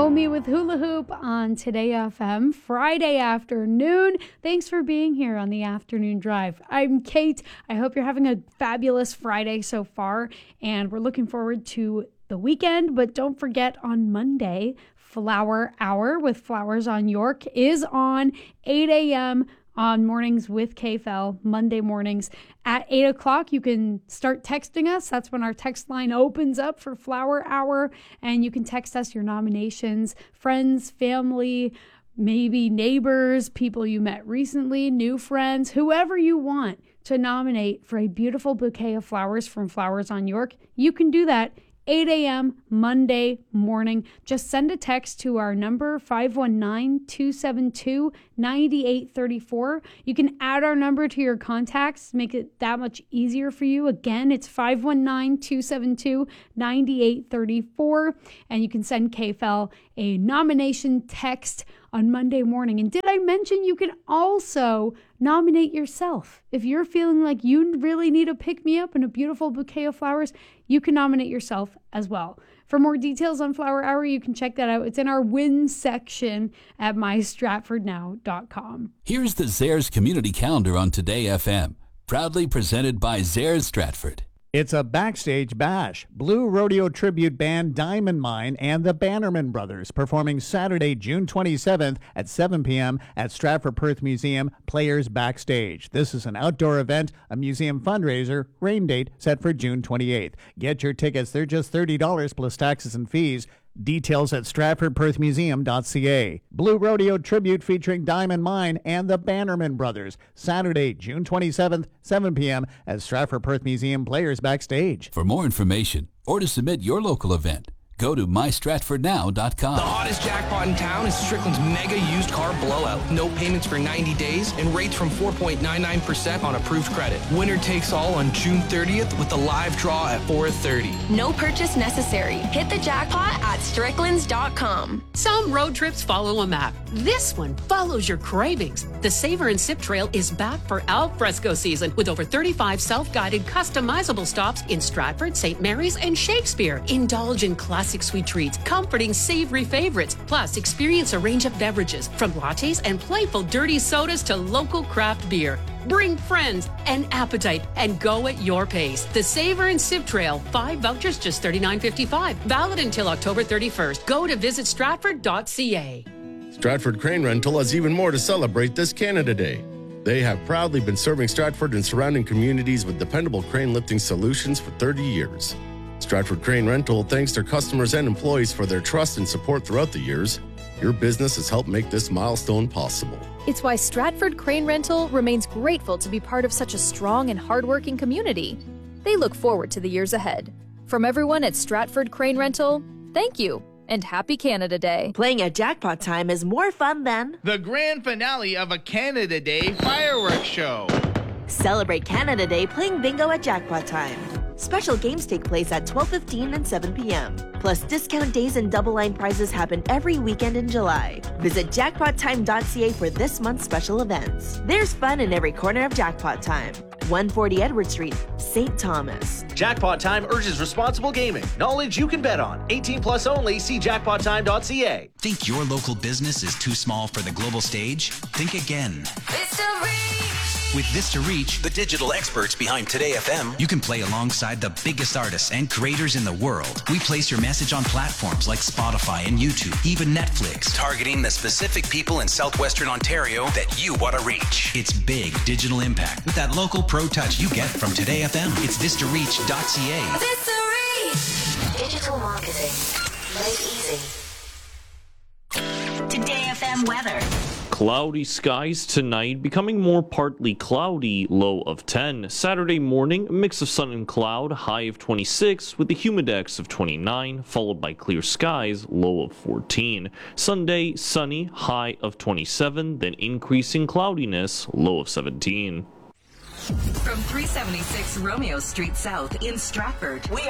Naomi with Hula Hoop on Today FM, Friday afternoon. Thanks for being here on the Afternoon Drive. I'm Kate. I hope you're having a fabulous Friday so far, and we're looking forward to the weekend. But don't forget, on Monday, Flower Hour with Flowers on York is on 8 a.m. on Mornings with KFL, Monday mornings at 8 o'clock. You can start texting us. That's when our text line opens up for Flower Hour, and you can text us your nominations, friends, family, maybe neighbors, people you met recently, new friends, whoever you want to nominate for a beautiful bouquet of flowers from Flowers on York. You can do that 8 a.m. Monday morning. Just send a text to our number, 519-272-9834. You can add our number to your contacts, make it that much easier for you. Again, it's 519-272-9834. And you can send KFL a nomination text on Monday morning. And did I mention you can also nominate yourself? If you're feeling like you really need a pick-me-up and a beautiful bouquet of flowers, you can nominate yourself as well. For more details on Flower Hour, you can check that out. It's in our win section at mystratfordnow.com. Here's the Zehrs Community Calendar on Today FM, proudly presented by Zehrs Stratford. It's a backstage bash. Blue Rodeo tribute band Diamond Mine and the Bannerman Brothers performing Saturday, June 27th at 7 p.m. at Stratford Perth Museum Players Backstage. This is an outdoor event, a museum fundraiser. Rain date set for June 28th. Get your tickets. They're just $30 plus taxes and fees. Details at stratfordperthmuseum.ca. Blue Rodeo tribute featuring Diamond Mine and the Bannerman Brothers. Saturday, June 27th, 7 p.m. at Stratford Perth Museum Players Backstage. For more information or to submit your local event, go to mystratfordnow.com. The hottest jackpot in town is Strickland's mega used car blowout. No payments for 90 days and rates from 4.99% on approved credit. Winner takes all on June 30th with a live draw at 4:30. No purchase necessary. Hit the jackpot at stricklands.com. Some road trips follow a map. This one follows your cravings. The Savor and Sip Trail is back for al fresco season with over 35 self-guided customizable stops in Stratford, St. Mary's, and Shakespeare. Indulge in classic sweet treats, comforting savory favorites, plus experience a range of beverages from lattes and playful dirty sodas to local craft beer. Bring friends and appetite and go at your pace. The Savor and Sip Trail, 5 vouchers, just $39.55. Valid until October 31st. Go to visitstratford.ca. Stratford Crane Rental has even more to celebrate this Canada Day. They have proudly been serving Stratford and surrounding communities with dependable crane lifting solutions for 30 years. Stratford Crane Rental thanks their customers and employees for their trust and support throughout the years. Your business has helped make this milestone possible. It's why Stratford Crane Rental remains grateful to be part of such a strong and hardworking community. They look forward to the years ahead. From everyone at Stratford Crane Rental, thank you and happy Canada Day. Playing at Jackpot Time is more fun than the grand finale of a Canada Day fireworks show. Celebrate Canada Day playing bingo at Jackpot Time. Special games take place at 12:15 and 7 p.m. Plus, discount days and double-line prizes happen every weekend in July. Visit jackpottime.ca for this month's special events. There's fun in every corner of Jackpot Time. 140 Edward Street, St. Thomas. Jackpot Time urges responsible gaming. Knowledge you can bet on. 18 plus only. See jackpottime.ca. Think your local business is too small for the global stage? Think again. With Vista Reach, the digital experts behind Today FM, you can play alongside the biggest artists and creators in the world. We place your message on platforms like Spotify and YouTube, even Netflix, targeting the specific people in southwestern Ontario that you want to reach. It's big digital impact with that local pro touch you get from Today FM. It's vistareach.ca. Vista Reach. Digital marketing made easy. Today FM weather. Cloudy skies tonight, becoming more partly cloudy, low of 10. Saturday morning, a mix of sun and cloud, high of 26, with a humidex of 29, followed by clear skies, low of 14. Sunday, sunny, high of 27, then increasing cloudiness, low of 17. From 376 Romeo Street South in Stratford, we